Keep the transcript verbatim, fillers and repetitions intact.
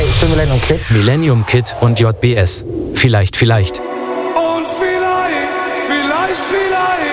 Hey, ich bin Millennium Kid. Millennium Kid und J B S. Vielleicht, vielleicht.